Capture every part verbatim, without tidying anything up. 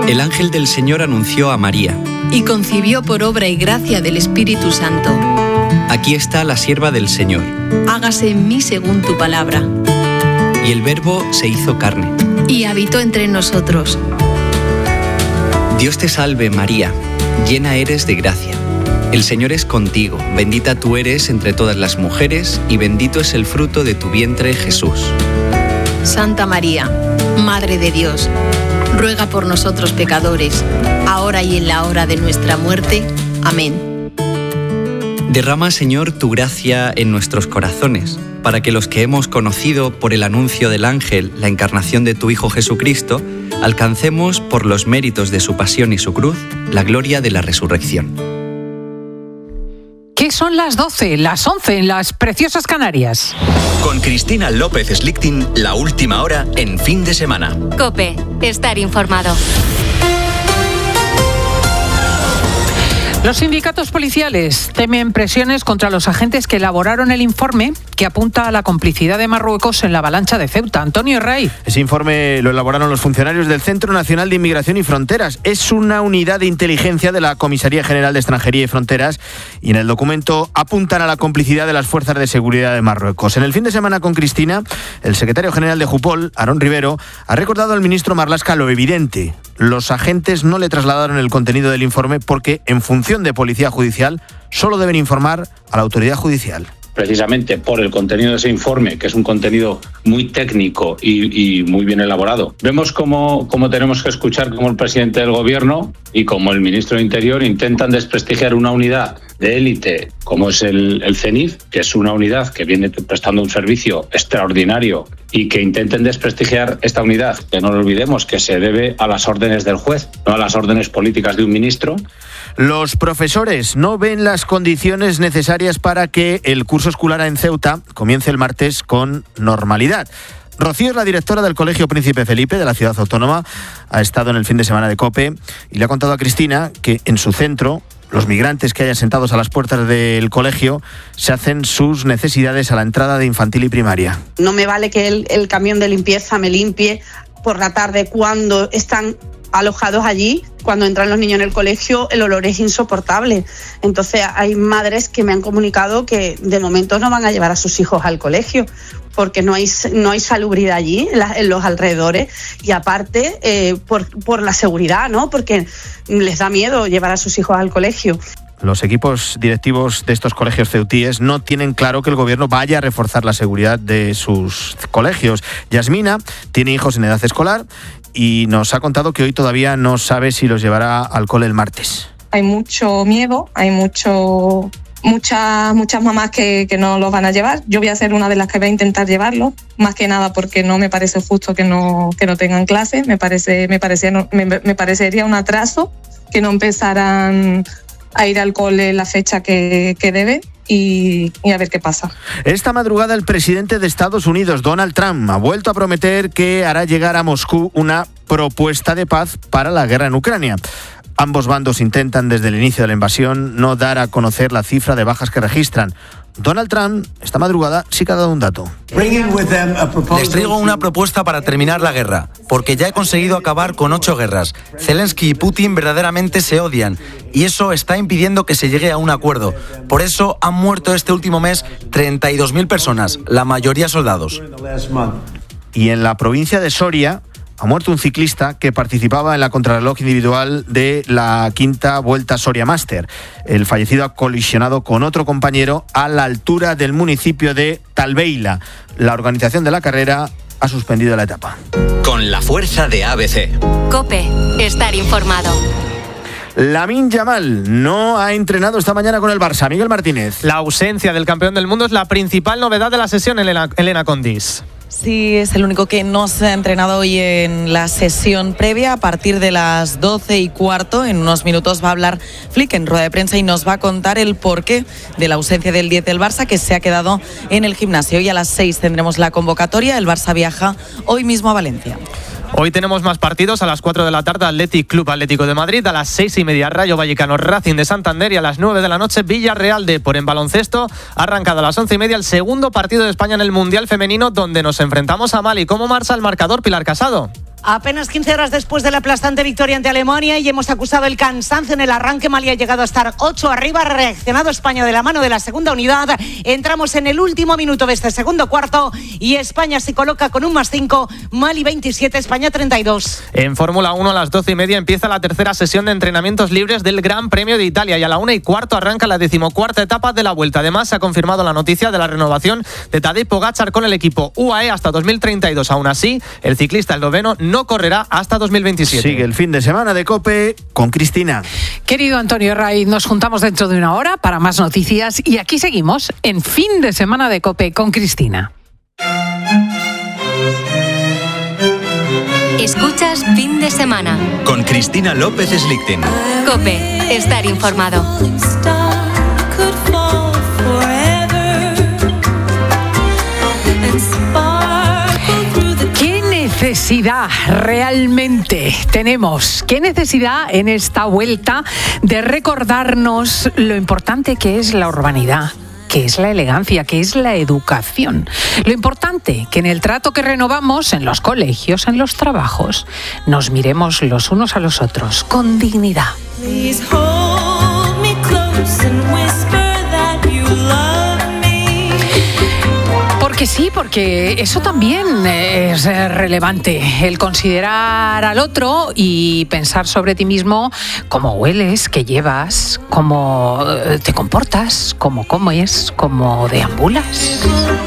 El ángel del Señor anunció a María. Y concibió por obra y gracia del Espíritu Santo. Aquí está la sierva del Señor. Hágase en mí según tu palabra. Y el Verbo se hizo carne. Y habitó entre nosotros. Dios te salve, María, llena eres de gracia. El Señor es contigo, bendita tú eres entre todas las mujeres, y bendito es el fruto de tu vientre, Jesús. Santa María, Madre de Dios, ruega por nosotros pecadores, ahora y en la hora de nuestra muerte. Amén. Derrama, Señor, tu gracia en nuestros corazones, para que los que hemos conocido por el anuncio del ángel la encarnación de tu Hijo Jesucristo, alcancemos por los méritos de su pasión y su cruz la gloria de la resurrección. ¿Qué son las doce, las once en las preciosas Canarias? Con Cristina López Slichting, la última hora en fin de semana. COPE, estar informado. Los sindicatos policiales temen presiones contra los agentes que elaboraron el informe que apunta a la complicidad de Marruecos en la avalancha de Ceuta. Antonio Rey. Ese informe lo elaboraron los funcionarios del Centro Nacional de Inmigración y Fronteras. Es una unidad de inteligencia de la Comisaría General de Extranjería y Fronteras y en el documento apuntan a la complicidad de las fuerzas de seguridad de Marruecos. En el fin de semana con Cristina, el secretario general de Jupol, Aarón Rivero, ha recordado al ministro Marlaska lo evidente. Los agentes no le trasladaron el contenido del informe porque, en función de policía judicial, solo deben informar a la autoridad judicial. Precisamente por el contenido de ese informe, que es un contenido muy técnico y, y muy bien elaborado. Vemos cómo, cómo tenemos que escuchar cómo el presidente del gobierno y como el ministro de Interior intentan desprestigiar una unidad de élite como es el, el CENIF, que es una unidad que viene prestando un servicio extraordinario, y que intenten desprestigiar esta unidad, que no lo olvidemos, que se debe a las órdenes del juez, no a las órdenes políticas de un ministro. Los profesores no ven las condiciones necesarias para que el curso escolar en Ceuta comience el martes con normalidad. Rocío es la directora del Colegio Príncipe Felipe de la ciudad autónoma, ha estado en el fin de semana de COPE y le ha contado a Cristina que en su centro los migrantes que hayan sentados a las puertas del colegio se hacen sus necesidades a la entrada de infantil y primaria. No me vale que el, el camión de limpieza me limpie por la tarde cuando están alojados allí. Cuando entran los niños en el colegio, el olor es insoportable. Entonces hay madres que me han comunicado que de momento no van a llevar a sus hijos al colegio porque no hay, no hay salubridad allí en, la, en los alrededores, y aparte eh, por, por la seguridad, ¿no? Porque les da miedo llevar a sus hijos al colegio. Los equipos directivos de estos colegios ceutíes no tienen claro que el gobierno vaya a reforzar la seguridad de sus colegios. Yasmina tiene hijos en edad escolar y nos ha contado que hoy todavía no sabe si los llevará al cole el martes. Hay mucho miedo, hay mucho, muchas, muchas mamás que, que no los van a llevar. Yo voy a ser una de las que va a intentar llevarlo, más que nada porque no me parece justo que no, que no tengan clase. Me, parece, me, parecía, me, me parecería un atraso que no empezaran a ir al cole la fecha que, que debe. Y, y a ver qué pasa. Esta madrugada el presidente de Estados Unidos, Donald Trump, ha vuelto a prometer que hará llegar a Moscú una propuesta de paz para la guerra en Ucrania. Ambos bandos intentan desde el inicio de la invasión no dar a conocer la cifra de bajas que registran. Donald Trump, esta madrugada, sí que ha dado un dato. Les traigo una propuesta para terminar la guerra, porque ya he conseguido acabar con ocho guerras. Zelensky y Putin verdaderamente se odian, y eso está impidiendo que se llegue a un acuerdo. Por eso han muerto este último mes treinta y dos mil personas, la mayoría soldados. Y en la provincia de Soria ha muerto un ciclista que participaba en la contrarreloj individual de la quinta Vuelta Soria Master. El fallecido ha colisionado con otro compañero a la altura del municipio de Talbeila. La organización de la carrera ha suspendido la etapa. Con la fuerza de A B C. COPE, estar informado. Lamine Yamal no ha entrenado esta mañana con el Barça. Miguel Martínez. La ausencia del campeón del mundo es la principal novedad de la sesión, Elena, Elena Condis. Sí, es el único que no se ha entrenado hoy en la sesión previa. A partir de las doce y cuarto, en unos minutos va a hablar Flick en rueda de prensa y nos va a contar el porqué de la ausencia del diez del Barça, que se ha quedado en el gimnasio. Y a las seis tendremos la convocatoria. El Barça viaja hoy mismo a Valencia. Hoy tenemos más partidos. A las cuatro de la tarde, Athletic Club Atlético de Madrid. A las seis y media, Rayo Vallecano Racing de Santander. Y a las nueve de la noche, Villarreal Depor en baloncesto. Ha arrancado a las once y media el segundo partido de España en el Mundial Femenino, donde nos enfrentamos a Mali. ¿Cómo marcha el marcador, Pilar Casado? Apenas quince horas después de la aplastante victoria ante Alemania y hemos acusado el cansancio en el arranque. Mali ha llegado a estar ocho arriba, ha reaccionado España de la mano de la segunda unidad. Entramos en el último minuto de este segundo cuarto y España se coloca con un más cinco, Mali veintisiete, España treinta y dos. En Fórmula uno a las doce y media empieza la tercera sesión de entrenamientos libres del Gran Premio de Italia y a la una y cuarto arranca la decimocuarta etapa de la Vuelta. Además se ha confirmado la noticia de la renovación de Tadej Pogačar con el equipo U A E hasta dos mil treinta y dos. Aún así, el ciclista esloveno no correrá hasta dos mil veintisiete. Sigue el fin de semana de COPE con Cristina. Querido Antonio Herraiz, nos juntamos dentro de una hora para más noticias y aquí seguimos en Fin de Semana de COPE con Cristina. Escuchas Fin de Semana con Cristina López Slichting. COPE, estar informado. ¿Qué necesidad realmente tenemos? ¿Qué necesidad en esta vuelta de recordarnos lo importante que es la urbanidad? ¿Qué es la elegancia? ¿Qué es la educación? Lo importante, que en el trato que renovamos en los colegios, en los trabajos, nos miremos los unos a los otros con dignidad. Porque sí, porque eso también es relevante, el considerar al otro y pensar sobre ti mismo cómo hueles, qué llevas, cómo te comportas, cómo comes, cómo deambulas.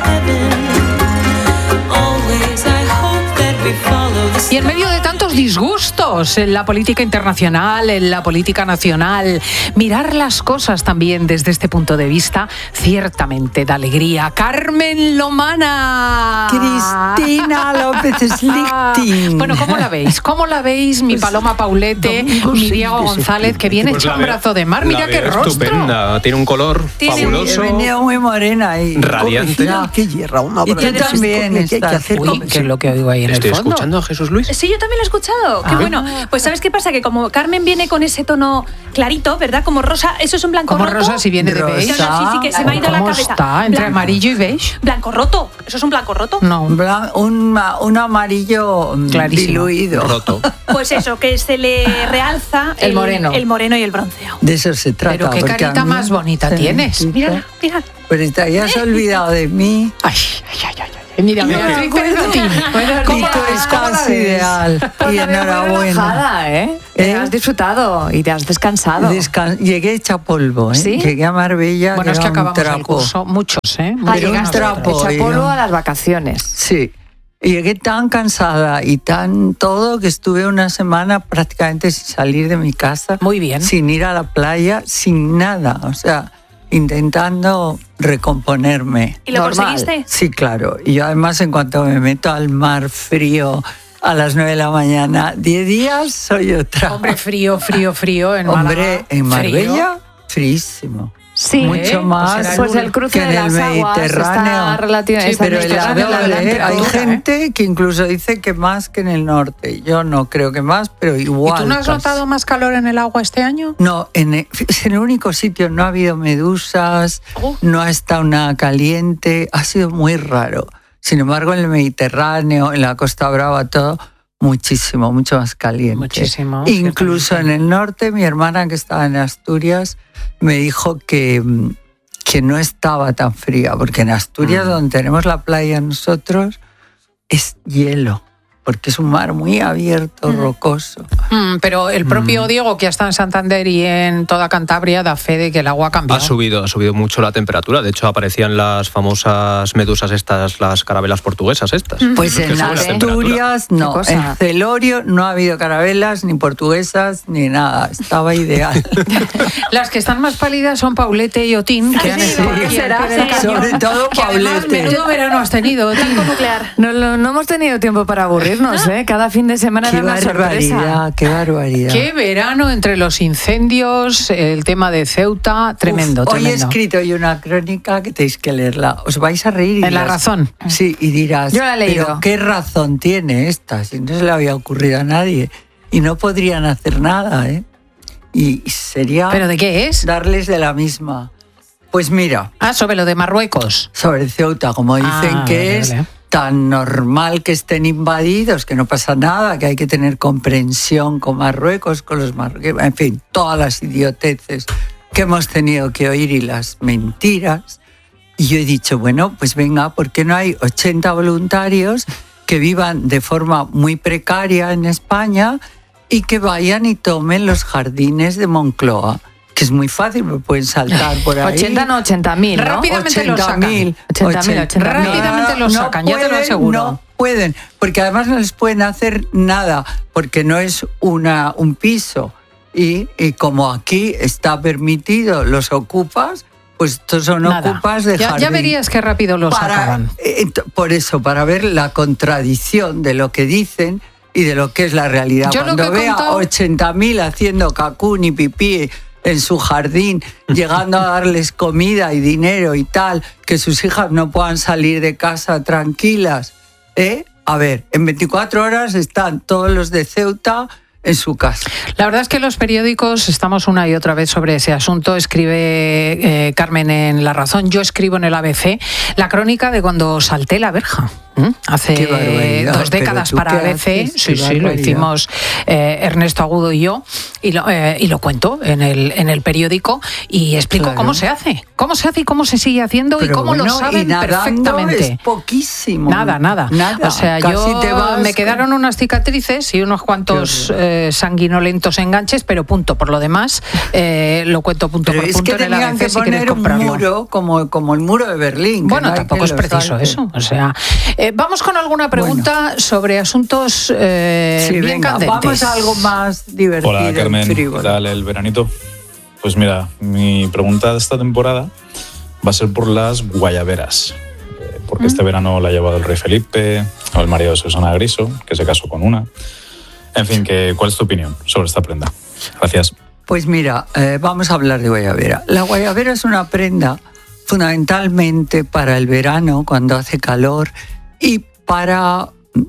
Y en medio de tantos disgustos en la política internacional, en la política nacional, mirar las cosas también desde este punto de vista ciertamente da alegría. Carmen Lomana. Cristina López Slichting. Bueno, ¿cómo la veis? ¿Cómo la veis, mi Paloma Paulete, mi Diego González, que viene pues hecho un brazo de mar? Mira qué rostro. Estupenda, tiene un color Tiene, fabuloso. He venido muy morena y radiante. qué hierra, una y tú también estás. Uy, ¿qué es lo que oigo ahí en el Estoy fondo? escuchando a Jesús Luis. Sí, yo también lo he escuchado. Qué Ah. bueno. Pues ¿sabes qué pasa? Que como Carmen viene con ese tono clarito, ¿verdad? Como rosa, eso es un blanco Como roto. rosa si viene de beige. No, no, sí, sí, que se me ha ido la ¿Cómo cabeza. está? ¿Entre Blanco. amarillo y beige? Blanco roto. ¿Eso es un blanco roto? No. Blan- un, ma- un amarillo mm, Clarísimo. diluido. Roto. Pues eso, que se le realza El moreno. el moreno y el bronceado. De eso se trata. Pero qué porque a carita mí más bonita se me tienes. quita. Mírala, mírala. Pero te habías olvidado de mí. Ay, ay, ay, ay. ay. Mira, mira, No, Beatriz Perotín. Y ¿Cómo tú la- cómo la estás ves? ideal. Y enhorabuena. Relajada, ¿eh? Te ¿Eh? has disfrutado y te has descansado. Descan- Llegué hecha polvo, ¿eh? ¿Sí? Llegué a Marbella. Bueno, es que era un acabamos el trapo. curso, muchos, ¿eh? Ah, Pero un llegaste trapo, hecha polvo yo. a las vacaciones. Sí. Y llegué tan cansada y tan todo que estuve una semana prácticamente sin salir de mi casa. Muy bien. Sin ir a la playa, sin nada. O sea, intentando recomponerme. ¿Y lo Normal. conseguiste? Sí, claro. Y yo además en cuanto me meto al mar frío a las nueve de la mañana, diez días soy otra. Hombre, frío, frío, frío en Hombre, Málaga. en Marbella, Frío. frísimo. Sí, Mucho más Pues era Pues el cruce que en de el las aguas Mediterráneo. está relativa- Sí, está Pero el Mediterráneo doble, adelante hay todo, ¿eh? gente que incluso dice que más que en el norte. Yo no creo que más, pero ¿Y igual. tú no has casi. notado más calor en el agua este año? No, en el, es el único sitio, no ha habido medusas, Oh. no ha estado nada caliente, ha sido muy raro. Sin embargo, en el Mediterráneo, en la Costa Brava, todo muchísimo, mucho más caliente. Muchísimo, Incluso ciertamente. en el norte, mi hermana que estaba en Asturias me dijo que, mm, que no estaba tan fría, porque en Asturias, donde tenemos la playa nosotros, es hielo, porque es un mar muy abierto, rocoso. Mm, pero el propio Diego, que ya está en Santander y en toda Cantabria, da fe de que el agua ha cambiado. Ha subido, ha subido mucho la temperatura. De hecho, aparecían las famosas medusas estas, las carabelas portuguesas estas. Pues Que en suben la temperatura. Asturias ¿Qué no, cosa? en Celorio no ha habido carabelas, ni portuguesas, ni nada. Estaba ideal. Las que están más pálidas son Paulete y Otín, que han Sí, estado ¿por qué aquí al será? pie del Sí. cañón. Sobre todo Que además, Paulete. menudo verano has tenido, Otín. Nuclear. No, no, no hemos tenido tiempo para aburrirnos, ¿eh? Cada fin de semana Qué era una sorpresa. barbaridad, qué barbaridad. Qué verano entre los incendios, el tema de Ceuta, tremendo, Uf, hoy he tremendo. escrito hoy una crónica que tenéis que leerla. Os vais a reír. y En La dirás- Razón. Sí, y dirás, Yo la he leído. pero ¿qué razón tiene esta? Si no se le había ocurrido a nadie. Y no podrían hacer nada, ¿eh? Y sería... ¿Pero de qué es? Darles de la misma. Pues mira, Ah, sobre lo de Marruecos. sobre Ceuta, como dicen Ah, que vale, es vale. tan normal que estén invadidos, que no pasa nada, que hay que tener comprensión con Marruecos, con los marroquíes, en fin, todas las idioteces que hemos tenido que oír y las mentiras. Y yo he dicho, bueno, pues venga, ¿por qué no hay ochenta voluntarios que vivan de forma muy precaria en España y que vayan y tomen los jardines de Moncloa? Que es muy fácil, me pueden saltar por ahí. ochenta no, ochenta mil, ¿no? Rápidamente lo sacan. ochenta mil, ochenta mil. Rápidamente lo sacan, no ya te lo pueden, aseguro. No pueden, porque además no les pueden hacer nada, porque no es una, un piso. Y, y como aquí está permitido, los ocupas, pues estos son Nada. ocupas de ya, jardín. Ya verías qué rápido lo Para- sacaban. eh, Por eso, para ver la contradicción de lo que dicen y de lo que es la realidad. Yo lo Cuando que he vea contado- ochenta mil haciendo cacún y pipí en su jardín, llegando a darles comida y dinero y tal, que sus hijas no puedan salir de casa tranquilas, ¿eh? A ver, en veinticuatro horas están todos los de Ceuta en su casa. La verdad es que los periódicos estamos una y otra vez sobre ese asunto. Escribe eh, Carmen en La Razón, yo escribo en el A B C la crónica de cuando salté la verja. ¿Mm? Hace Qué barbaridad, dos décadas pero ¿tú para qué A B C, haces? sí, Qué sí, lo barbaridad. hicimos eh, Ernesto Agudo y yo, y lo, eh, y lo cuento en el, en el periódico y explico Claro. cómo se hace, cómo se hace y cómo se sigue haciendo y Pero cómo lo bueno, saben y nadando perfectamente. es poquísimo. Nada, nada. Nada. O sea, Casi yo te vas me con- quedaron unas cicatrices y unos cuantos eh, sanguinolentos enganches, pero punto. Por lo demás, eh, lo cuento punto Pero por es punto que en el tenían A B C que si queréis poner un comprarlo. muro como, como el muro de Berlín. que Bueno, no hay tampoco quien es lo preciso salte. eso. O sea, eh, vamos con alguna pregunta sobre asuntos eh, Sí, bien venga, candentes. vamos a algo más divertido. Hola Carmen, ¿qué frívolo. tal el veranito? Pues mira, mi pregunta de esta temporada va a ser por las guayaberas, eh, porque este verano la ha llevado el rey Felipe, o el marido de Susana Griso, que se casó con una. En fin, que, ¿cuál es tu opinión sobre esta prenda? Gracias. Pues mira, eh, vamos a hablar de guayabera. La guayabera es una prenda fundamentalmente para el verano, cuando hace calor, y para...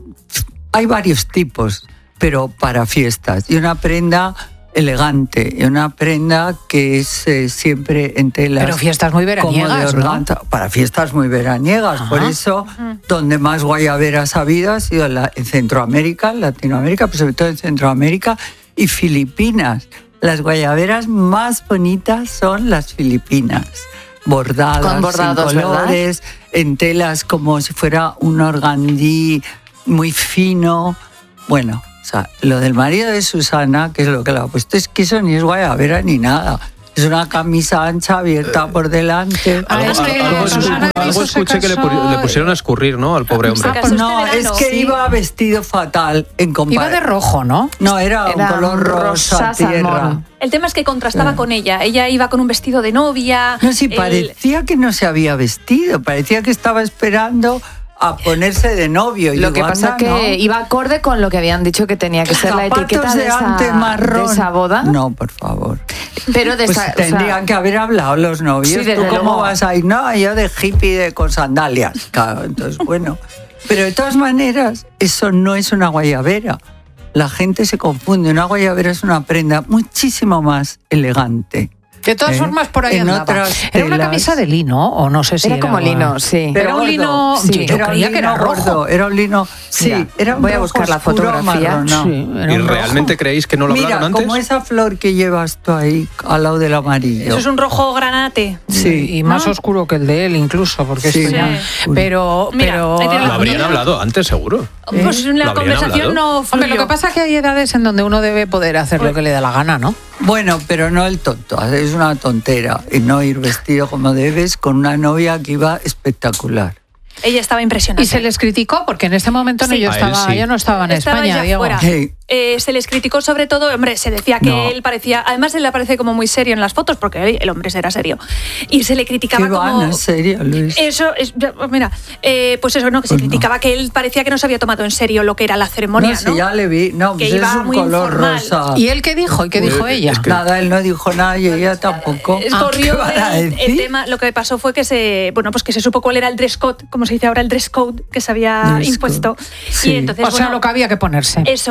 Hay varios tipos, pero para fiestas. Y una prenda elegante, y una prenda que es eh, siempre en telas. Pero fiestas muy como veraniegas, de ¿no? organza. Para fiestas muy veraniegas. Ajá. Por eso, donde más guayaberas ha habido ha sido en, la- en Centroamérica, en Latinoamérica, pero sobre todo en Centroamérica y Filipinas. Las guayaberas más bonitas son las filipinas. Bordadas, Con bordados, en ¿verdad? colores, en telas como si fuera un organdí muy fino. Bueno, o sea, lo del marido de Susana, que es lo que le ha puesto, es que eso ni es guayabera ni nada. Es una camisa ancha abierta por delante. Ah, es que Algo, Susana algo Griso se escuché que le, casó- pu- le pusieron a escurrir, ¿no? Al pobre hombre. Ah, pues No, es que iba vestido fatal en comparación. Iba de rojo, ¿no? No, era, Era un color rosa, rosa tierra. salmón. El tema es que contrastaba Sí. con ella. Ella iba con un vestido de novia. No, sí, el- parecía que no se había vestido, parecía que estaba esperando a ponerse de novio. Y Lo digo, que pasa anda, que ¿no? iba acorde con lo que habían dicho que tenía que ser la ¿Zapatos etiqueta de de ante esa, marrón? de esa boda. No, por favor. Pero de Pues esa, o sea, tendrían que haber hablado los novios. Sí, ¿Tú desde cómo luego. vas a ir? No, yo de hippie de, con sandalias. Claro, entonces, bueno. Pero de todas maneras, eso no es una guayabera. La gente se confunde. Una guayabera es una prenda muchísimo más elegante. De todas ¿Eh? formas, por ahí En andaba. otras Era una telas- camisa de lino, o no sé si Era era... como lino, sí. Pero era un gordo. lino... Sí, yo yo era un creía que era lino rojo. gordo, era un lino... Sí, Mira, era un voy a rojo buscar la oscuro fotografía. amarronado. Sí, era ¿Y un rojo. realmente creéis que no lo Mira, hablaron antes? como esa flor que llevas tú ahí al lado del amarillo. Eso es un rojo granate. Sí. Y más oscuro que el de él, incluso, porque Sí. esto ya- Sí. Pero, Mira, pero ahí tiene Lo la- habrían hablado antes, seguro. Pues ¿Lo la habrían conversación hablado? no fluyó. Hombre, lo que pasa es que hay edades en donde uno debe poder hacer lo que le da la gana, ¿no? Bueno, pero no el tonto, es una tontera. Y no ir vestido como debes con una novia que iba espectacular. Ella estaba impresionante. Y se les criticó porque en este momento no Sí. yo A él estaba, sí. yo no estaba en Estaba España, ya Diego. fuera. Sí. Eh, se les criticó sobre todo, hombre, se decía que No. él parecía, además él aparece como muy serio en las fotos, porque él- el hombre era serio. Y se le criticaba Qué van, como... en serio, Luis. Eso, es, ya, mira, eh, pues eso, ¿no? Que se Pues no. criticaba que él parecía que no se había tomado en serio lo que era la ceremonia, No, ¿no? si ya le vi. No, Que pues iba es un muy color informal. rosa. ¿Y él qué dijo? ¿Y qué dijo Eh, ella? es que- Nada, él no dijo nada y ella tampoco. Es- Ah, corrió ¿qué van a el, el decir? tema, lo que pasó fue que se, bueno, pues que se supo cuál era el dress code, como se dice ahora el dress code que se había Dress impuesto. code. Sí. Y entonces, O sea, bueno, lo que había que ponerse. eso es. Y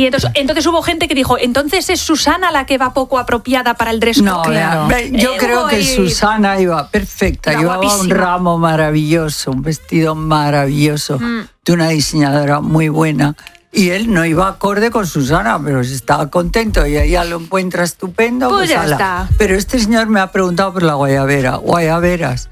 Y entonces, entonces hubo gente que dijo, entonces es Susana la que va poco apropiada para el dress code. No, claro. Yo eh, creo que y... Susana iba perfecta, iba llevaba guapísima. Un ramo maravilloso, un vestido maravilloso mm. de una diseñadora muy buena. Y él no iba acorde con Susana, pero si estaba contento y ella lo encuentra estupendo, pues, pues ya ala. Está. Pero este señor me ha preguntado por la guayabera. Guayaberas.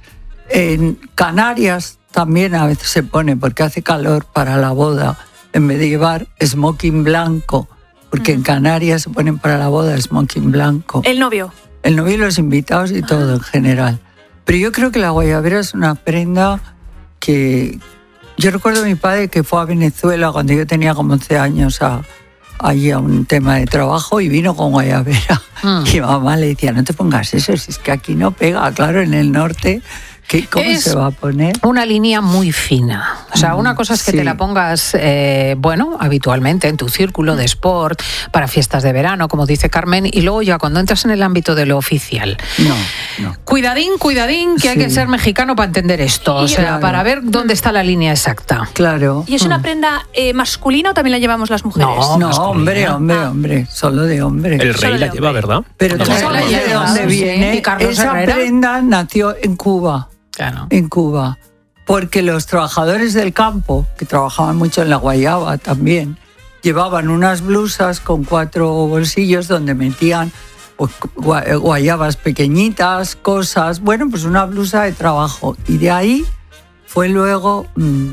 En Canarias también a veces se pone, porque hace calor para la boda, en vez de llevar smoking blanco, porque mm. en Canarias se ponen para la boda smoking blanco. ¿El novio? El novio y los invitados y todo ah. en general. Pero yo creo que la guayabera es una prenda que... Yo recuerdo a mi padre que fue a Venezuela cuando yo tenía como once años a, allí a un tema de trabajo y vino con guayabera. Mm. Y mamá le decía, no te pongas eso, si es que aquí no pega. Claro, en el norte, ¿qué, ¿cómo es se va a poner? Una línea muy fina. O sea, una cosa es que sí. te la pongas, eh, bueno, habitualmente en tu círculo de sport, para fiestas de verano, como dice Carmen, y luego ya cuando entras en el ámbito de lo oficial. No, no. Cuidadín, cuidadín, que sí. hay que ser mexicano para entender esto. O sea, claro. para ver dónde está la línea exacta. Claro. ¿Y es una prenda eh, masculina o también la llevamos las mujeres? No, no hombre, hombre, hombre. Solo de hombre. El rey la lleva, ¿verdad? Pero tú sabes de dónde viene. Esa prenda nació en Cuba. Claro. En Cuba, porque los trabajadores del campo, que trabajaban mucho en la guayaba también, llevaban unas blusas con cuatro bolsillos donde metían pues, guayabas pequeñitas, cosas, bueno, pues una blusa de trabajo. Y de ahí fue luego mmm,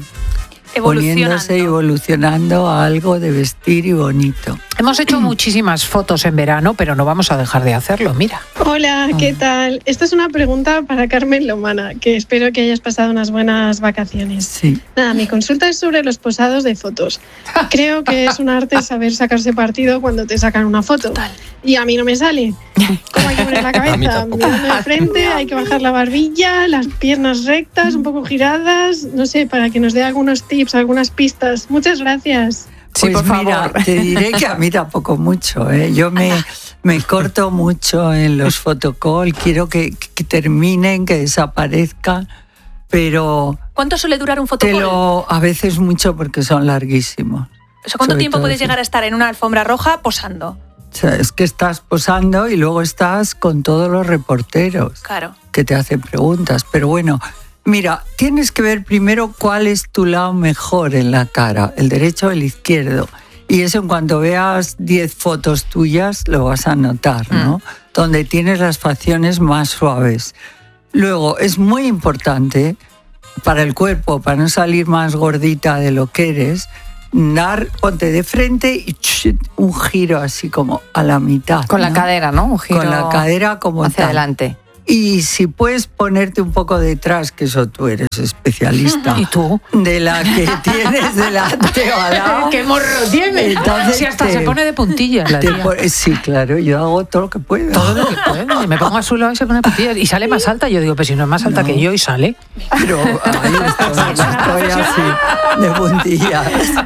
poniéndose y evolucionando a algo de vestir y bonito. Hemos hecho muchísimas fotos en verano, pero no vamos a dejar de hacerlo, mira. Hola, ¿qué tal? Esta es una pregunta para Carmen Lomana, que espero que hayas pasado unas buenas vacaciones. Sí. Nada, mi consulta es sobre los posados de fotos. Creo que es un arte saber sacarse partido cuando te sacan una foto. Total. Y a mí no me sale. ¿Cómo hay que poner la cabeza? Mirando de frente, hay que bajar la barbilla, las piernas rectas, un poco giradas, no sé, para que nos dé algunos tips, algunas pistas. Muchas gracias. Sí, pues por mira, favor. Te diré que a mí tampoco mucho, ¿eh? Yo me, me corto mucho en los photocall, quiero que, que terminen, que desaparezcan, pero... ¿Cuánto suele durar un photocall? Pero a veces mucho porque son larguísimos. O sea, ¿cuánto Sobre tiempo puedes si... llegar a estar en una alfombra roja posando? O sea, es que estás posando y luego estás con todos los reporteros claro. que te hacen preguntas, pero bueno... Mira, tienes que ver primero cuál es tu lado mejor en la cara, el derecho o el izquierdo. Y eso en cuanto veas diez fotos tuyas lo vas a notar, ¿no? Mm. Donde tienes las facciones más suaves. Luego, es muy importante para el cuerpo, para no salir más gordita de lo que eres, dar, ponte de frente y ch, un giro así como a la mitad. Con ¿no? la cadera, ¿no? Un giro con la cadera como hacia tal. adelante. Y si puedes ponerte un poco detrás, que eso tú eres especialista. ¿Y tú? De la que tienes delante o al lado. ¡Qué morro tiene! Entonces si hasta te, se pone de puntillas la tía. Pone, sí, claro, yo hago todo lo que puedo. Todo lo que puedo. Me pongo a su lado y se pone de puntillas. Y sale más alta. Yo digo, pero si no es más alta no. que yo y sale. Pero ahí estoy, estoy así, de puntillas.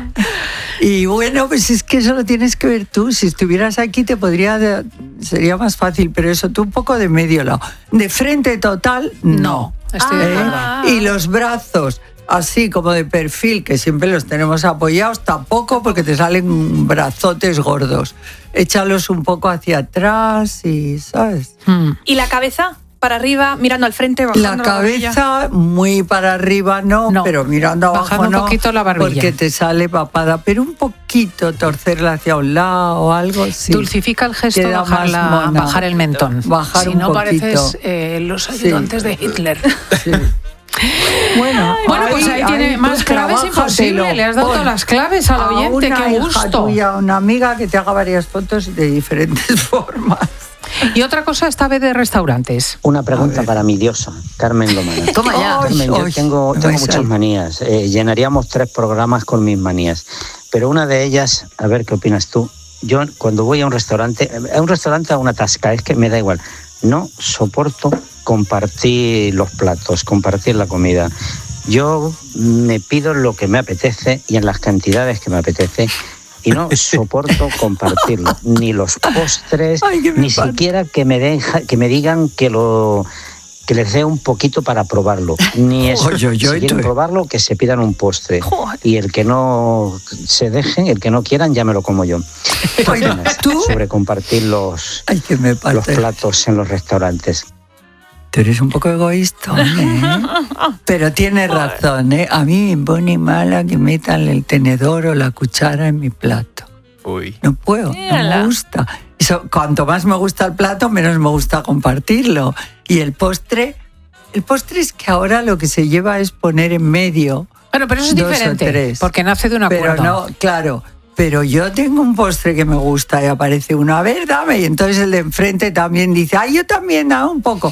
Y bueno, pues es que eso lo tienes que ver tú. Si estuvieras aquí te podría, sería más fácil, pero eso tú un poco de medio lado. De frente total, no. Estoy de acuerdo. Y los brazos, así como de perfil, que siempre los tenemos apoyados, tampoco porque te salen brazotes gordos. Échalos un poco hacia atrás y, ¿sabes? Hmm. ¿Y la cabeza? Para arriba, mirando al frente, bajando la la cabeza, barbilla. Muy para arriba no, no, pero mirando abajo bajando no, un poquito la barbilla. Porque te sale papada, pero un poquito torcerla hacia un lado o algo, sí. Dulcifica el gesto, bajarla, bajar el mentón. Bajar si un no poquito. pareces eh, los ayudantes sí. de Hitler. Sí. Bueno, bueno, pues ahí, ahí tiene ahí, más pues claves imposible. Le has dado todas las claves al oyente, a qué gusto. Hija tuya, una amiga que te haga varias fotos de diferentes formas. Y otra cosa, esta vez de restaurantes. Una pregunta para mi diosa, Carmen Lomana. Toma ya. Carmen, yo tengo, tengo muchas manías. Eh, llenaríamos tres programas con mis manías. Pero una de ellas, a ver qué opinas tú. Yo cuando voy a un restaurante, a un restaurante a una tasca, es que me da igual. No soporto compartir los platos, compartir la comida. Yo me pido lo que me apetece y en las cantidades que me apetece. Y no soporto compartirlo, ni los postres, Ay, ni pasa? siquiera que me, deja, que me digan que lo, que les dé un poquito para probarlo. Ni eso. Oye, oye, si quieren oye. probarlo, que se pidan un postre. Y el que no se deje, el que no quieran, ya me lo como yo. Oye, ¿tú? Sobre compartir los, Ay, que me los parte. platos en los restaurantes. Tú eres un poco egoísta, ¿eh? Pero tienes razón, ¿eh? A mí me pone mala que metan el tenedor o la cuchara en mi plato. Uy. No puedo, no me gusta. Eso, cuanto más me gusta el plato, menos me gusta compartirlo. Y el postre, el postre es que ahora lo que se lleva es poner en medio. Bueno, pero eso es dos o diferente, tres. porque nace de un acuerdo. Pero no, claro. Pero yo tengo un postre que me gusta y aparece uno, a ver, dame. Y entonces el de enfrente también dice, ay, yo también, dame un poco.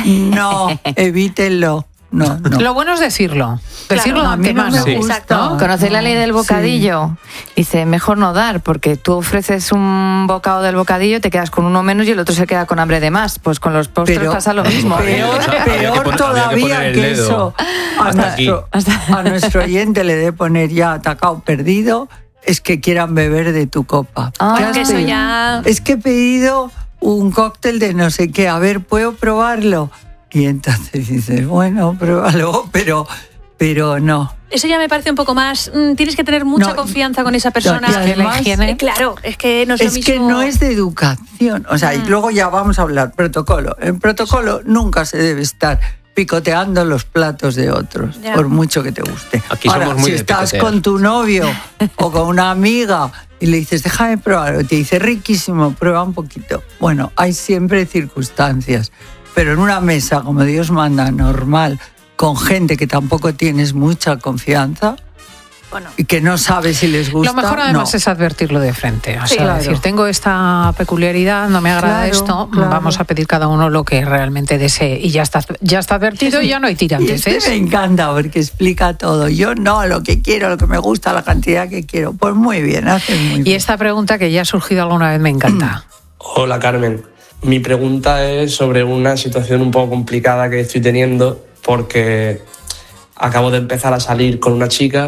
No, evítenlo. No, no. Lo bueno es decirlo. Decirlo Claro, a mí de no antemano. me Sí. gusta. Exacto. ¿Conocéis la ley del bocadillo? Dice, mejor no dar, porque tú ofreces un bocado del bocadillo, te quedas con uno menos y el otro se queda con hambre de más. Pues con los postres Pero pasa lo mismo. Peor, Había que peor poner- había que todavía poner el que dedo. eso. A Hasta aquí. nuestro, a nuestro oyente le debe poner ya atacado, perdido, es que quieran beber de tu copa. Ah, ¿Qué Es has que eso pedido? ya... Es que he pedido un cóctel de no sé qué, a ver, ¿puedo probarlo? Y entonces dices, bueno, pruébalo, pero, pero no. Eso ya me parece un poco más... mm, tienes que tener mucha No, confianza con esa persona. y además- Eh, claro, es que no es, lo Es mismo... que no es de educación. O sea, y Mm. luego ya vamos a hablar protocolo. En protocolo nunca se debe estar picoteando los platos de otros, Ya. por mucho que te guste. Aquí Ahora, somos muy si de estás picotear. con tu novio o con una amiga y le dices, déjame probar, o te dice, riquísimo, prueba un poquito. Bueno, hay siempre circunstancias, pero en una mesa, como Dios manda, normal, con gente que tampoco tienes mucha confianza, Bueno. y que no sabes si les gusta. Lo mejor además no. es advertirlo de frente. O Sí, sea, claro. decir, tengo esta peculiaridad, no me agrada Claro, esto, claro. vamos a pedir cada uno lo que realmente desee. Y ya está, ya está advertido y ya no hay Y tirantes. este me encanta porque explica todo. Yo no, lo que quiero, lo que me gusta, la cantidad que quiero. Pues muy bien, haces muy Y bien. esta pregunta que ya ha surgido alguna vez me encanta. Hola Carmen, mi pregunta es sobre una situación un poco complicada que estoy teniendo porque acabo de empezar a salir con una chica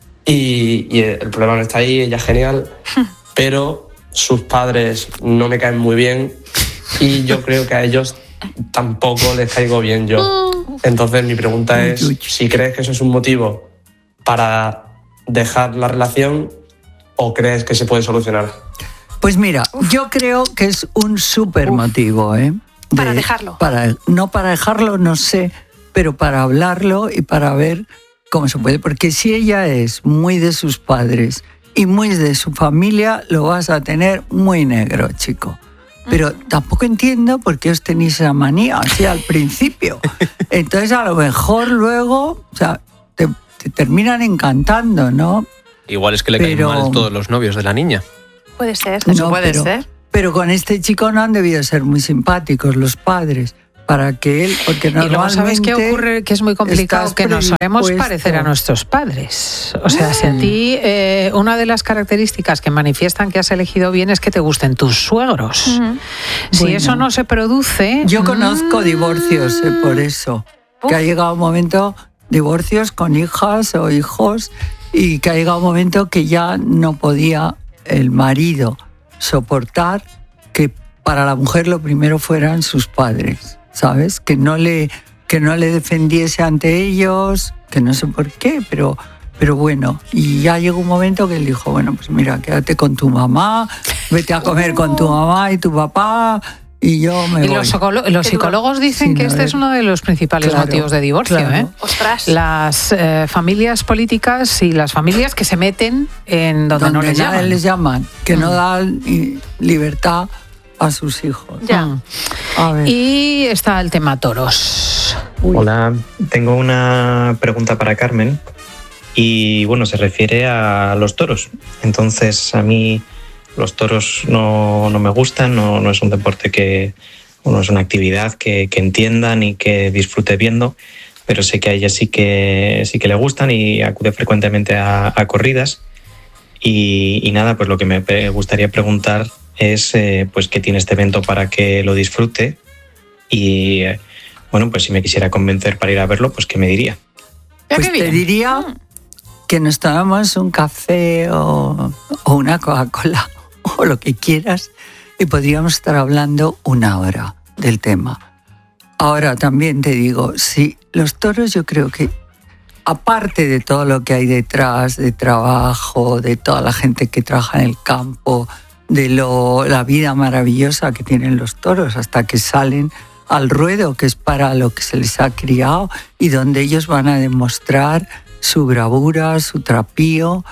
y, y el problema no está ahí, ella es genial, pero sus padres no me caen muy bien y yo creo que a ellos tampoco les caigo bien yo. Entonces mi pregunta es si crees que eso es un motivo para dejar la relación o crees que se puede solucionar. Pues mira, yo creo que es un súper motivo, ¿eh? De- Para dejarlo. Para, no para dejarlo, no sé, pero para hablarlo y para ver cómo se puede. Porque si ella es muy de sus padres y muy de su familia, lo vas a tener muy negro, chico. Pero tampoco entiendo por qué os tenéis esa manía, así al principio. Entonces, a lo mejor luego, o sea, te, te terminan encantando, ¿no? Igual es que le Pero- caen mal todos los novios de la niña. Puede ser. No, pero, Pero con este chico no han debido ser muy simpáticos los padres para que él, porque Y luego, normalmente ¿sabes qué ocurre? Que es muy complicado estás que nos sabemos predispuesto. parecer a nuestros padres. O sea, si a ti eh, una de las características que manifiestan que has elegido bien es que te gusten tus suegros. Si Bueno. eso no se produce... Yo conozco mm, divorcios eh, por eso, que ha llegado un momento, divorcios con hijas o hijos, y que ha llegado un momento que ya no podía el marido soportar que para la mujer lo primero fueran sus padres, ¿sabes? Que no le, que no le defendiese ante ellos, que no sé por qué, pero, pero bueno. Y ya llegó un momento que él dijo, bueno, pues mira, quédate con tu mamá, vete a comer con tu mamá y tu papá, y yo me Y voy. los, psicolo- los psicólogos dicen Sin que este haber- es uno de los principales Claro, motivos de divorcio. claro. ¿eh? Las eh, familias políticas y las familias que se meten en donde, no les nadie llaman. les llaman, que no Mm. dan i- libertad a sus hijos. Ya. A ver. Y está el tema toros. Hola, tengo una pregunta para Carmen y bueno, se refiere a los toros. Entonces, a mí los toros no, no me gustan, no, no es un deporte que, no es una actividad que, que entienda ni que disfrute viendo, pero sé que a ella sí que, sí que le gustan y acude frecuentemente a, a corridas. Y, y nada, pues lo que me pe- gustaría preguntar es eh, pues qué tiene este evento para que lo disfrute y eh, bueno, pues si me quisiera convencer para ir a verlo, pues qué me diría. Pues te diría que nos tomamos un café o, o una Coca-Cola o lo que quieras y podríamos estar hablando una hora del tema. Ahora también te digo, sí, los toros yo creo que, aparte de todo lo que hay detrás, de trabajo, de toda la gente que trabaja en el campo, de lo, la vida maravillosa que tienen los toros hasta que salen al ruedo, que es para lo que se les ha criado y donde ellos van a demostrar su bravura, su trapío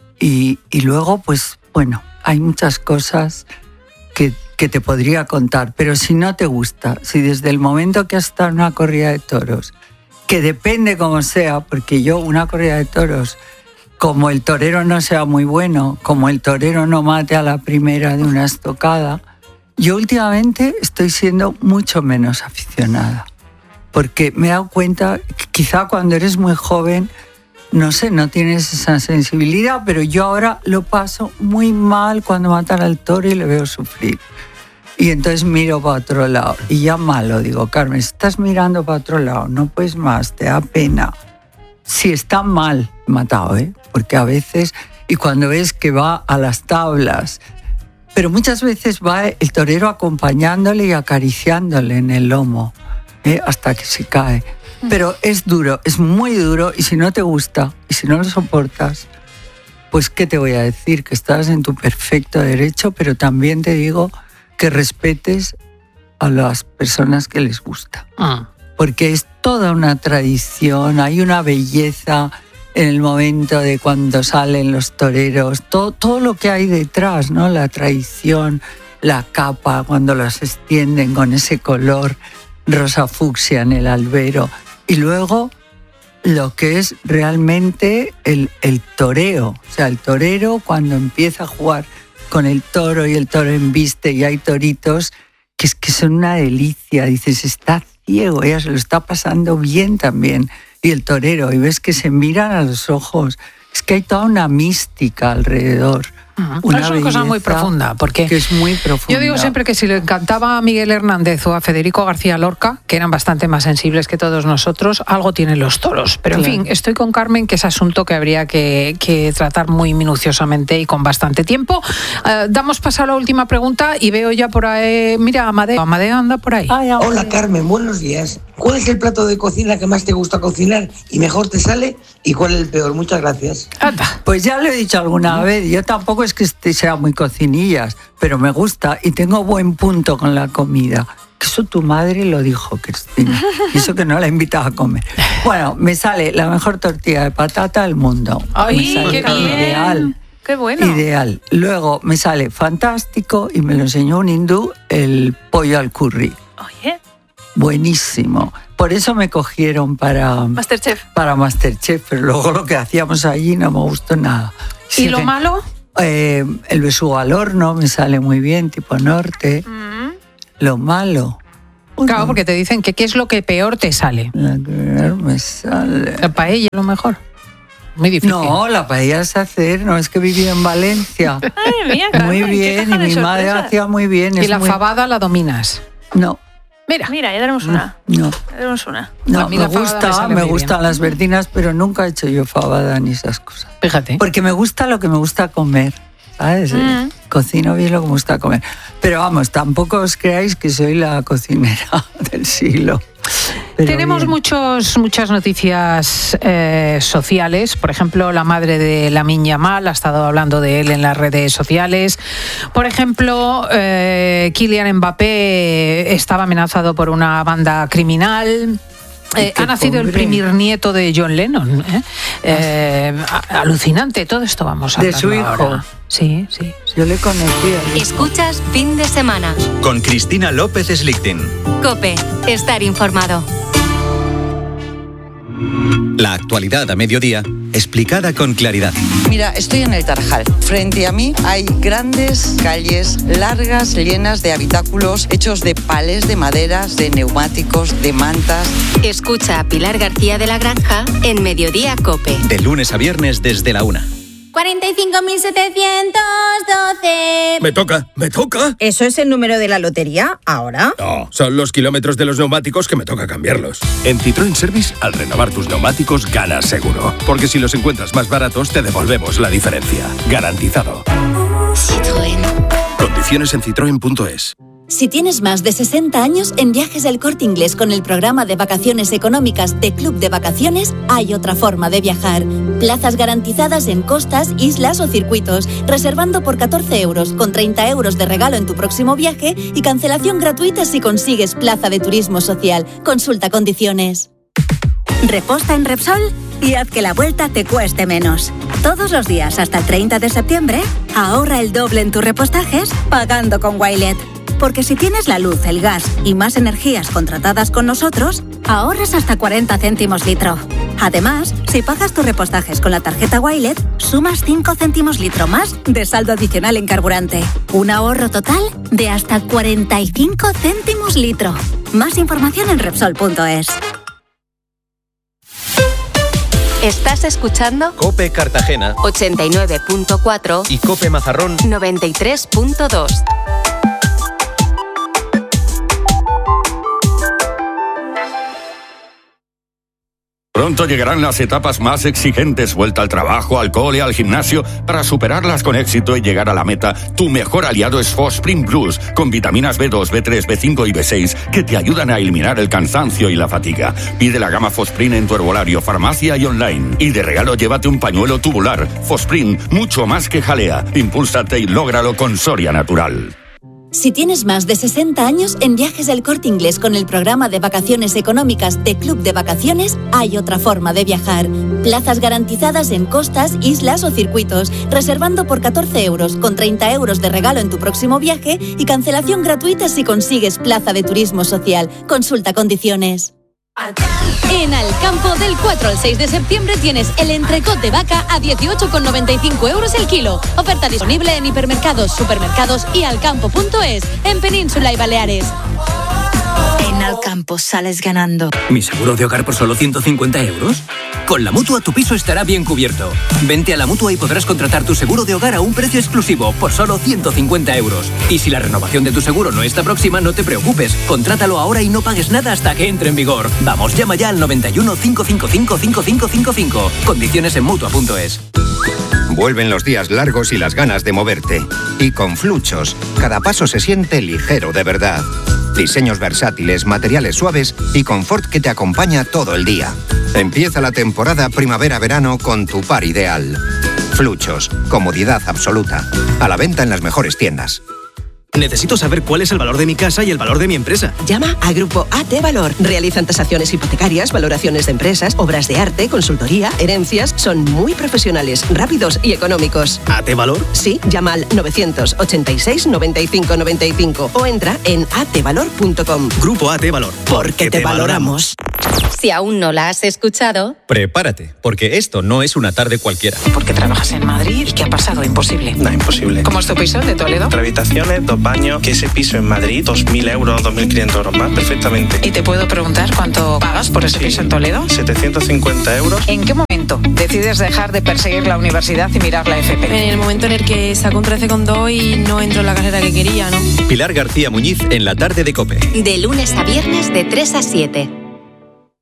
y, y luego, pues bueno, hay muchas cosas que, que te podría contar, pero si no te gusta, si desde el momento que has estado en una corrida de toros, que depende como sea, porque yo una corrida de toros, como el torero no sea muy bueno, como el torero no mate a la primera de una estocada, yo últimamente estoy siendo mucho menos aficionada, porque me he dado cuenta que quizá cuando eres muy joven, no sé, no tienes esa sensibilidad, pero yo ahora lo paso muy mal cuando matan al toro y le veo sufrir. Y entonces miro para otro lado y ya malo, digo, Carmen, estás mirando para otro lado, no puedes más, te da pena. Si está mal matado, ¿eh? Porque a veces, y cuando ves que va a las tablas, pero muchas veces va el torero acompañándole y acariciándole en el lomo, ¿eh? Hasta que se cae. Pero es duro, es muy duro, y si no te gusta, y si no lo soportas, pues ¿qué te voy a decir? Que estás en tu perfecto derecho, pero también te digo que respetes a las personas que les gusta. Ah. Porque es toda una tradición, hay una belleza en el momento de cuando salen los toreros, todo, todo lo que hay detrás, ¿no? La tradición, la capa, cuando las extienden con ese color rosa fucsia en el albero. Y luego lo que es realmente el, el toreo. O sea, el torero cuando empieza a jugar con el toro y el toro embiste y hay toritos que es que son una delicia. Dices, está ciego, ella se lo está pasando bien también. Y el torero, y ves que se miran a los ojos. Es que hay toda una mística alrededor. Una es una cosa muy profunda, porque que es muy profunda. Yo digo siempre que si le encantaba a Miguel Hernández o a Federico García Lorca, que eran bastante más sensibles que todos nosotros, algo tienen los toros. Pero en claro. fin, estoy con Carmen, que es asunto que habría que, que tratar muy minuciosamente y con bastante tiempo. Uh, damos paso a la última pregunta y veo ya por ahí, mira, Amadeo, Amadeo anda por ahí. Ay, hola Carmen, buenos días. ¿Cuál es el plato de cocina que más te gusta cocinar y mejor te sale? ¿Y cuál es el peor? Muchas gracias. Anda. Pues ya lo he dicho alguna vez, yo tampoco es que sea muy cocinillas, pero me gusta y tengo buen punto con la comida. Eso tu madre lo dijo, Cristina. Y eso que no la invitaba a comer. Bueno, me sale la mejor tortilla de patata del mundo. ¡Ay, me sale qué bien! Ideal. ¡Qué bueno! Ideal. Luego me sale fantástico y me lo enseñó un hindú, el pollo al curry. Oye. Buenísimo. Por eso me cogieron para Masterchef. Para Masterchef, pero luego lo que hacíamos allí no me gustó nada. ¿Y sí, lo malo? Eh, el besugo al horno me sale muy bien, tipo norte. Mm. Lo malo. Claro, no. Porque te dicen que qué es lo que peor te sale. La que peor me sale. La paella, lo mejor. Muy difícil. No, la paella es hacer, no es que viví en Valencia. Ay, mía, muy bien, y mi madre hacía muy bien. ¿Y la muy... fabada la dominas? No. Mira, mira, ya tenemos una. No. Ya tenemos una. No, me gusta, me, me gustan las verdinas, pero nunca he hecho yo fabada ni esas cosas. Fíjate. Porque me gusta lo que me gusta comer, ¿sabes? Mm. Cocino bien lo que me gusta comer. Pero vamos, tampoco os creáis que soy la cocinera del siglo. Pero tenemos bien. muchos, muchas noticias eh, sociales. Por ejemplo, la madre de Lamine Yamal ha estado hablando de él en las redes sociales. Por ejemplo, eh, Kylian Mbappé estaba amenazado por una banda criminal. Eh, ha nacido pobre. el primer nieto de John Lennon. ¿eh? Eh, alucinante, todo esto vamos a hablar. De su hijo. Ahora. Sí, sí, sí. Yo le conocía. Escuchas Fin de Semana. Con Cristina López Slichting. COPE. Estar informado. La actualidad a mediodía, explicada con claridad. Mira, estoy en el Tarajal. Frente a mí hay grandes calles largas, llenas de habitáculos hechos de palés, de maderas, de neumáticos, de mantas. Escucha a Pilar García de la Granja en Mediodía COPE. De lunes a viernes desde la una. cuarenta y cinco mil setecientos doce. Me toca, me toca. ¿Eso es el número de la lotería ahora? No, son los kilómetros de los neumáticos que me toca cambiarlos. En Citroën Service, al renovar tus neumáticos, ganas seguro. Porque si los encuentras más baratos, te devolvemos la diferencia. Garantizado. Citroën. Condiciones en citroen punto es. Si tienes más de sesenta años, en Viajes del Corte Inglés con el programa de vacaciones económicas de Club de Vacaciones hay otra forma de viajar. Plazas garantizadas en costas, islas o circuitos, reservando por catorce euros, con treinta euros de regalo en tu próximo viaje y cancelación gratuita si consigues plaza de turismo social. Consulta condiciones. Reposta en Repsol y haz que la vuelta te cueste menos. Todos los días hasta el treinta de septiembre, ahorra el doble en tus repostajes pagando con Wilet. Porque si tienes la luz, el gas y más energías contratadas con nosotros, ahorras hasta cuarenta céntimos litro. Además, si pagas tus repostajes con la tarjeta Wilet, sumas cinco céntimos litro más de saldo adicional en carburante. Un ahorro total de hasta cuarenta y cinco céntimos litro. Más información en Repsol punto es. Estás escuchando COPE Cartagena ochenta y nueve punto cuatro y COPE Mazarrón noventa y tres punto dos. Pronto llegarán las etapas más exigentes, vuelta al trabajo, al cole, al gimnasio. Para superarlas con éxito y llegar a la meta, tu mejor aliado es Fosprin Plus, con vitaminas B dos, B tres, B cinco y B seis, que te ayudan a eliminar el cansancio y la fatiga. Pide la gama Fosprin en tu herbolario, farmacia y online. Y de regalo llévate un pañuelo tubular. Fosprin, mucho más que jalea. Impúlsate y lógralo con Soria Natural. Si tienes más de sesenta años, en Viajes del Corte Inglés con el programa de vacaciones económicas de Club de Vacaciones hay otra forma de viajar. Plazas garantizadas en costas, islas o circuitos, reservando por catorce euros, con treinta euros de regalo en tu próximo viaje y cancelación gratuita si consigues plaza de turismo social. Consulta condiciones. En Alcampo, del cuatro al seis de septiembre tienes el entrecot de vaca a dieciocho con noventa y cinco euros el kilo. Oferta disponible en hipermercados, supermercados y alcampo punto es, en Península y Baleares. En Alcampo sales ganando. ¿Mi seguro de hogar por solo ciento cincuenta euros? Con la Mutua tu piso estará bien cubierto. Vente a la Mutua y podrás contratar tu seguro de hogar a un precio exclusivo por solo ciento cincuenta euros. Y si la renovación de tu seguro no está próxima, no te preocupes. Contrátalo ahora y no pagues nada hasta que entre en vigor. Vamos, llama ya al noventa y uno, cinco cinco cinco, cinco cinco cinco cinco. Condiciones en Mutua punto es. Vuelven los días largos y las ganas de moverte. Y con Fluchos, cada paso se siente ligero de verdad. Diseños versátiles, materiales suaves y confort que te acompaña todo el día. Empieza la temporada primavera-verano con tu par ideal. Fluchos, comodidad absoluta. A la venta en las mejores tiendas. Necesito saber cuál es el valor de mi casa y el valor de mi empresa. Llama a Grupo A T Valor. Realizan tasaciones hipotecarias, valoraciones de empresas, obras de arte, consultoría, herencias. Son muy profesionales, rápidos y económicos. ¿A T Valor? Sí, llama al novecientos ochenta y seis, noventa y cinco noventa y cinco o entra en a t valor punto com. Grupo A T Valor. Porque te, te valoramos. Si aún no la has escuchado, prepárate, porque esto no es una tarde cualquiera. ¿Por qué trabajas en Madrid? ¿Y qué ha pasado? Imposible. No, imposible. ¿Cómo es tu piso de Toledo? Tres habitaciones, dos baños, que ese piso en Madrid, dos mil euros, dos mil quinientos euros más, perfectamente. ¿Y te puedo preguntar cuánto pagas por ese sí. piso en Toledo? setecientos cincuenta euros. ¿En qué momento decides dejar de perseguir la universidad y mirar la F P? En el momento en el que saco un trece coma dos y no entro en la carrera que quería, ¿no? Pilar García Muñiz en la tarde de COPE. De lunes a viernes de tres a siete.